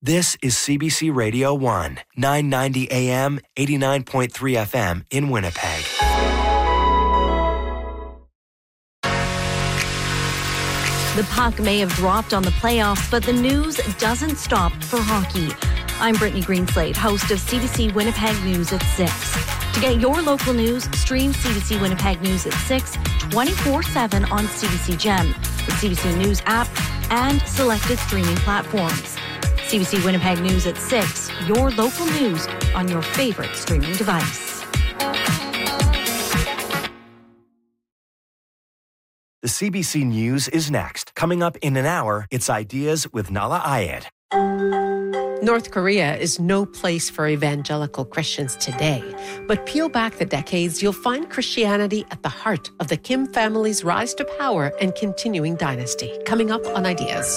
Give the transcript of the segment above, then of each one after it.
This is CBC Radio 1, 990 AM, 89.3 FM in Winnipeg. The puck may have dropped on the playoffs, but the news doesn't stop for hockey. I'm Brittany Greenslade, host of CBC Winnipeg News at 6. To get your local news, stream CBC Winnipeg News at 6, 24/7 on CBC Gem, the CBC News app, and selected streaming platforms. CBC Winnipeg News at 6, your local news on your favorite streaming device. The CBC News is next. Coming up in an hour, it's Ideas with Nahlah Ayed. North Korea is no place for evangelical Christians today. But peel back the decades, you'll find Christianity at the heart of the Kim family's rise to power and continuing dynasty. Coming up on Ideas.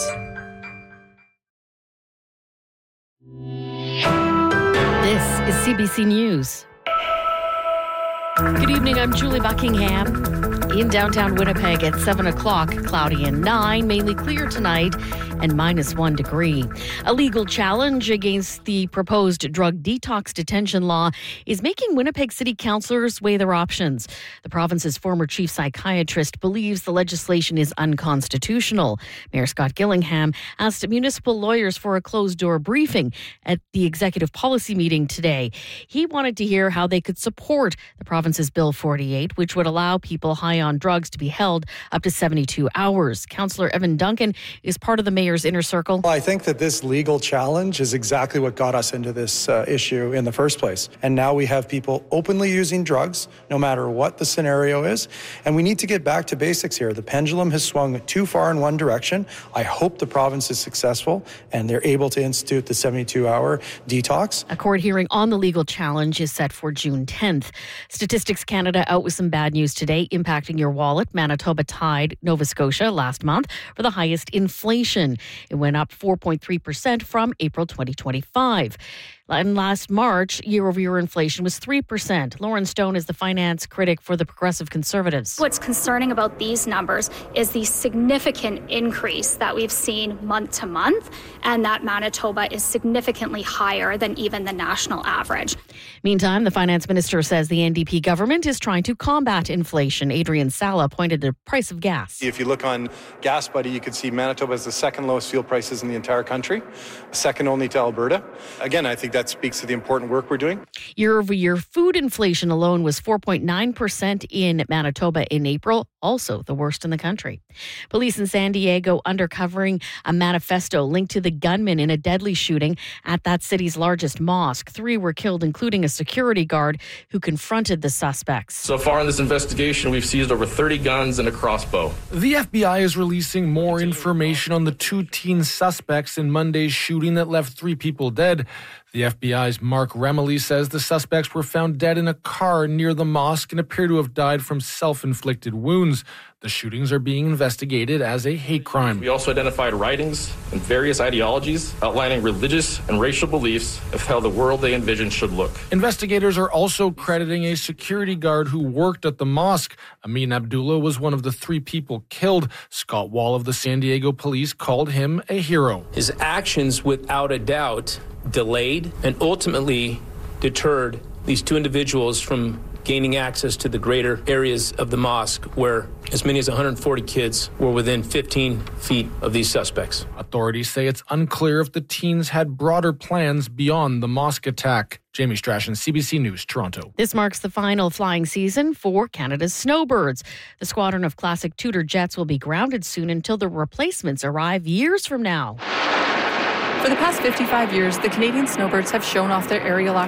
This is CBC News. Good evening, I'm Julie Buckingham. In downtown Winnipeg at 7 o'clock, cloudy and 9, mainly clear tonight, and -1 degree. A legal challenge against the proposed drug detox detention law is making Winnipeg City councillors weigh their options. The province's former chief psychiatrist believes the legislation is unconstitutional. Mayor Scott Gillingham asked municipal lawyers for a closed-door briefing at the executive policy meeting today. He wanted to hear how they could support the province's Bill 48, which would allow people high on drugs to be held up to 72 hours. Councillor Evan Duncan is part of the mayor's inner circle. Well, I think that this legal challenge is exactly what got us into this issue in the first place. And now we have people openly using drugs, no matter what the scenario is. And we need to get back to basics here. The pendulum has swung too far in one direction. I hope the province is successful and they're able to institute the 72-hour detox. A court hearing on the legal challenge is set for June 10th. Statistics Canada out with some bad news today impacting your wallet. Manitoba tied Nova Scotia last month for the highest inflation. It went up 4.3% from April 2025. And last March, year-over-year inflation was 3%. Lauren Stone is the finance critic for the Progressive Conservatives. What's concerning about these numbers is the significant increase that we've seen month to month, and that Manitoba is significantly higher than even the national average. Meantime, the finance minister says the NDP government is trying to combat inflation. Adrian Sala pointed to the price of gas. If you look on Gas Buddy, you can see Manitoba has the second lowest fuel prices in the entire country, second only to Alberta. Again, I think that speaks to the important work we're doing. Year-over-year food inflation alone was 4.9% in Manitoba in April, also the worst in the country. Police in San Diego undercovering a manifesto linked to the gunman in a deadly shooting at that city's largest mosque. 3 were killed, including a security guard who confronted the suspects. So far in this investigation, we've seized over 30 guns and a crossbow. The FBI is releasing more information on the 2 teen suspects in Monday's shooting that left 3 people dead. The FBI's Mark Remley says the suspects were found dead in a car near the mosque and appear to have died from self-inflicted wounds. The shootings are being investigated as a hate crime. We also identified writings and various ideologies outlining religious and racial beliefs of how the world they envision should look. Investigators are also crediting a security guard who worked at the mosque. Amin Abdullah was one of the 3 people killed. Scott Wall of the San Diego Police called him a hero. His actions, without a doubt, delayed and ultimately deterred these 2 individuals from gaining access to the greater areas of the mosque where as many as 140 kids were within 15 feet of these suspects. Authorities say it's unclear if the teens had broader plans beyond the mosque attack. Jamie Strachan, CBC News, Toronto. This marks the final flying season for Canada's snowbirds. The squadron of classic Tudor jets will be grounded soon until the replacements arrive years from now. For the past 55 years, the Canadian snowbirds have shown off their aerial